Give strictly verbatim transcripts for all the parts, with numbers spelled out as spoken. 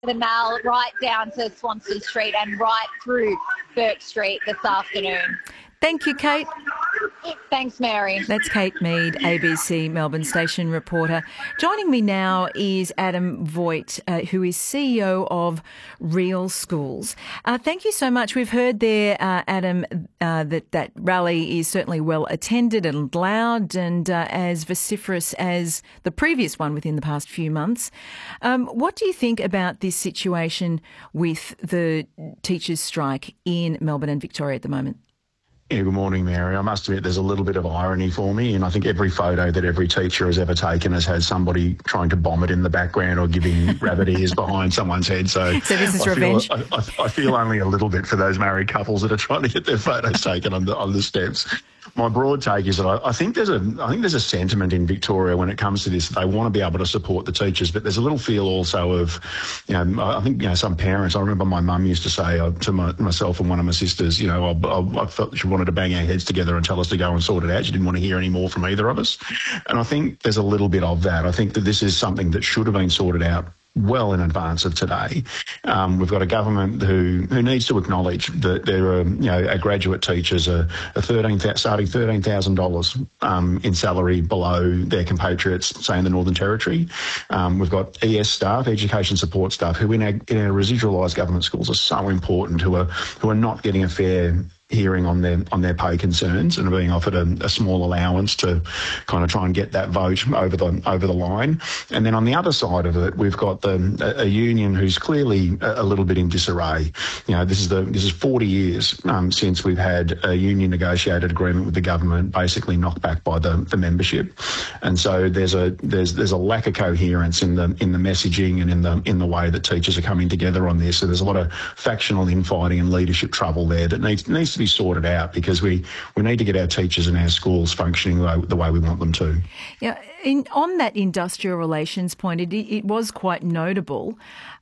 the Mall right down to Swansea Street and right through Burke Street this afternoon. Thank you, Kate. Thanks, Mary. That's Kate Mead, A B C Melbourne station reporter. Joining me now is Adam Voigt, uh, who is C E O of Real Schools. Uh, thank you so much. We've heard there, uh, Adam, uh, that that rally is certainly well attended and loud and uh, as vociferous as the previous one within the past few months. Um, what do you think about this situation with the teachers' strike in Melbourne and Victoria at the moment? Yeah, good morning, Mary. I must admit there's a little bit of irony for me, and I think every photo that every teacher has ever taken has had somebody trying to bomb it in the background or giving rabbit ears behind someone's head. So, so this is I revenge? Feel, I, I feel only a little bit for those married couples that are trying to get their photos taken on the on the steps. My broad take is that I, I think there's a I think there's a sentiment in Victoria when it comes to this. They want to be able to support the teachers, but there's a little feel also of, you know, I think, you know, some parents. I remember my mum used to say uh, to my, myself and one of my sisters, you know, I, I, I felt she wanted to bang our heads together and tell us to go and sort it out. She didn't want to hear any more from either of us, and I think there's a little bit of that. I think that this is something that should have been sorted out well in advance of today. Um, we've got a government who, who needs to acknowledge that there are, you know, our graduate teachers are, are thirteen, starting thirteen thousand dollars um, in salary below their compatriots, say, in the Northern Territory. Um, we've got E S staff, education support staff, who in our, in our residualised government schools are so important, who are who are not getting a fair hearing on their on their pay concerns and are being offered a, a small allowance to kind of try and get that vote over the over the line. And then on the other side of it, we've got the a, a union who's clearly a, a little bit in disarray. You know, this is the this is forty years um, since we've had a union negotiated agreement with the government, basically knocked back by the, the membership. And so there's a there's there's a lack of coherence in the in the messaging and in the in the way that teachers are coming together on this. So there's a lot of factional infighting and leadership trouble there that needs needs to be sorted out, because we, we need to get our teachers and our schools functioning the way, the way we want them to. Yeah, in, on that industrial relations point, it, it was quite notable.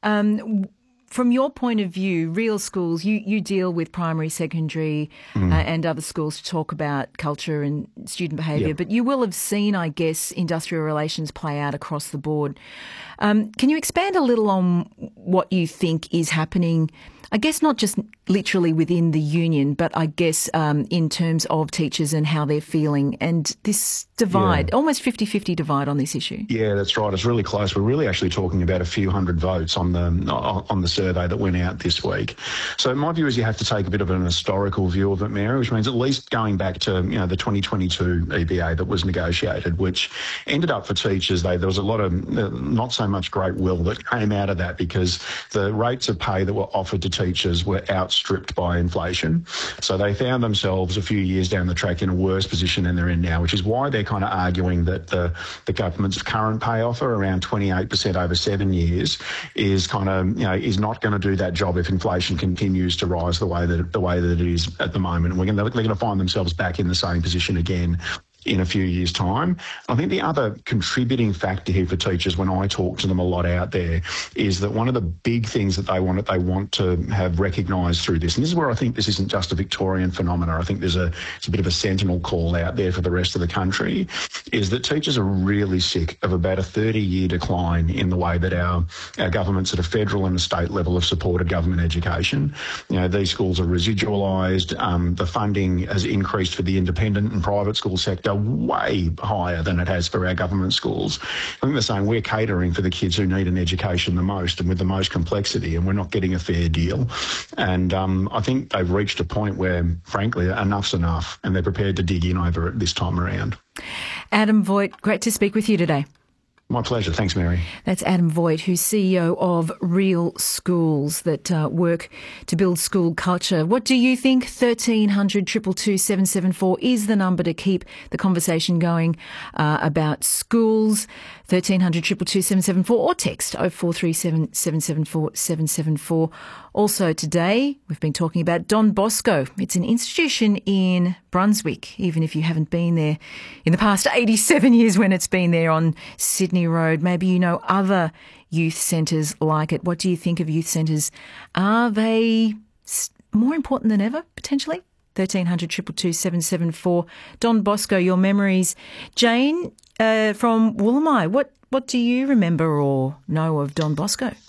Um, from your point of view, Real Schools, you, you deal with primary, secondary mm. uh, and other schools to talk about culture and student behaviour, yep. but you will have seen, I guess, industrial relations play out across the board. Um, can you expand a little on what you think is happening, I guess not just literally within the union, but I guess um, in terms of teachers and how they're feeling and this divide, yeah. almost fifty-fifty divide on this issue? Yeah, that's right. It's really close. We're really actually talking about a few hundred votes on the on the survey that went out this week. So my view is you have to take a bit of an historical view of it, Mary, which means at least going back to, you know, the twenty twenty-two E B A that was negotiated, which ended up for teachers, they, there was a lot of not so much great will that came out of that, because the rates of pay that were offered to teachers were outstripped by inflation. So they found themselves a few years down the track in a worse position than they're in now, which is why they're kind of arguing that the, the government's current pay offer, around twenty-eight percent over seven years, is kind of, you know, is not going to do that job if inflation continues to rise the way that the way that it is at the moment. And we're going to, they're going to find themselves back in the same position again in a few years' time. I think the other contributing factor here for teachers, when I talk to them a lot out there, is that one of the big things that they want, they want to have recognised through this, and this is where I think this isn't just a Victorian phenomena, I think there's a, it's a bit of a sentinel call out there for the rest of the country, is that teachers are really sick of about a thirty-year decline in the way that our, our governments at a federal and a state level have supported government education. You know, these schools are residualised. Um, the funding has increased for the independent and private school sector way higher than it has for our government schools. I think they're saying we're catering for the kids who need an education the most and with the most complexity, and we're not getting a fair deal. And um, I think they've reached a point where, frankly, enough's enough, and they're prepared to dig in over it this time around. Adam Voigt, great to speak with you today. My pleasure. Thanks, Mary. That's Adam Voigt, who's C E O of Real Schools that uh, work to build school culture. What do you think? thirteen hundred, two two two, seven seven four is the number to keep the conversation going uh, about schools. thirteen hundred, two two two, seven seven four or text oh four three seven, seven seven four, seven seven four. Also today, we've been talking about Don Bosco. It's an institution in Brunswick, even if you haven't been there in the past eighty-seven years when it's been there on Sydney Road. Maybe you know other youth centres like it. What do you think of youth centres? Are they more important than ever, potentially? thirteen hundred, two two two, seven seven four. Don Bosco, your memories. Jane uh, from Woolamai, what, what do you remember or know of Don Bosco?